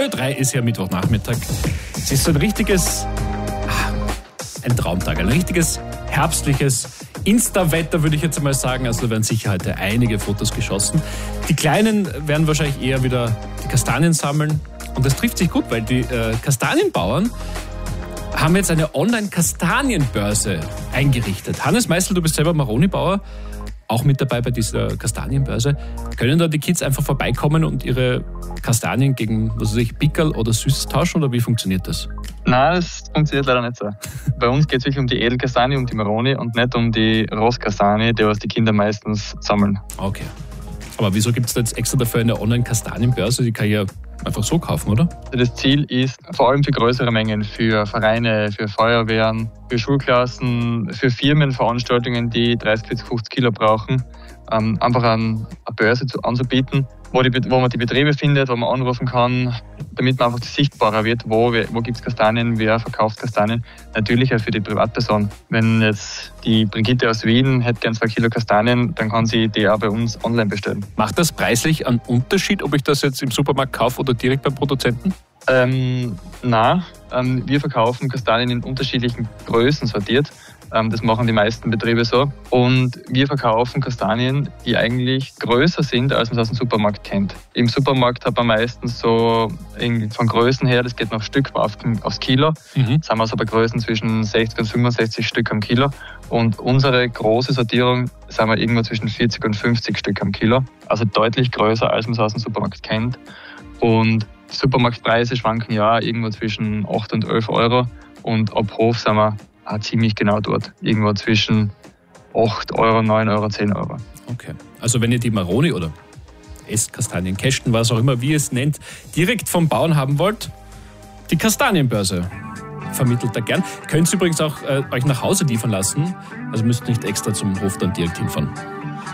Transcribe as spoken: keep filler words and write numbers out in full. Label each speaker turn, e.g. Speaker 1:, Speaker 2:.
Speaker 1: Ö drei ist ja Mittwochnachmittag. Es ist so ein richtiges, ein Traumtag, ein richtiges herbstliches Insta-Wetter, würde ich jetzt einmal sagen. Also da werden sicher heute einige Fotos geschossen. Die Kleinen werden wahrscheinlich eher wieder die Kastanien sammeln. Und das trifft sich gut, weil die äh, Kastanienbauern haben jetzt eine Online-Kastanienbörse eingerichtet. Hannes Meißel, du bist selber Maroni-Bauer, auch mit dabei bei dieser Kastanienbörse. Können da die Kids einfach vorbeikommen und ihre Kastanien gegen, was weiß ich, Pickerl oder Süßes tauschen, oder wie funktioniert das?
Speaker 2: Nein, das funktioniert leider nicht so. Bei uns geht es wirklich um die Edelkastanie, um die Maroni und nicht um die Rostkastanie, die was die Kinder meistens sammeln.
Speaker 1: Okay. Aber wieso gibt es da jetzt extra dafür eine Online-Kastanienbörse? Die kann ich ja einfach so kaufen, oder?
Speaker 2: Das Ziel ist vor allem für größere Mengen, für Vereine, für Feuerwehren, für Schulklassen, für Firmenveranstaltungen, die dreißig, vierzig, fünfzig Kilo brauchen, ähm, einfach an, eine Börse zu, anzubieten, wo, die, wo man die Betriebe findet, wo man anrufen kann, damit man einfach sichtbarer wird, wo, wo gibt es Kastanien, wer verkauft Kastanien. Natürlich auch für die Privatperson. Wenn jetzt die Brigitte aus Wien hätte gern zwei Kilo Kastanien, dann kann sie die auch bei uns online bestellen.
Speaker 1: Macht das preislich einen Unterschied, ob ich das jetzt im Supermarkt kaufe oder direkt beim Produzenten?
Speaker 2: Ähm, nein, ähm, wir verkaufen Kastanien in unterschiedlichen Größen sortiert. Ähm, das machen die meisten Betriebe so. Und wir verkaufen Kastanien, die eigentlich größer sind, als man es aus dem Supermarkt kennt. Im Supermarkt hat man meistens so in, von Größen her, das geht noch Stück auf, aufs Kilo. Mhm. Jetzt haben wir so bei Größen zwischen sechzig und fünfundsechzig Stück am Kilo. Und unsere große Sortierung sind wir irgendwo zwischen vierzig und fünfzig Stück am Kilo. Also deutlich größer, als man es aus dem Supermarkt kennt. Und die Supermarktpreise schwanken ja irgendwo zwischen acht und elf Euro. Und ab Hof sind wir auch ziemlich genau dort. Irgendwo zwischen acht Euro, neun Euro, zehn Euro.
Speaker 1: Okay. Also wenn ihr die Maroni oder Esskastanien, Kästen, was auch immer, wie ihr es nennt, direkt vom Bauern haben wollt, die Kastanienbörse vermittelt da gern. Könnt ihr übrigens auch äh, euch nach Hause liefern lassen. Also müsst nicht extra zum Hof dann direkt hinfahren.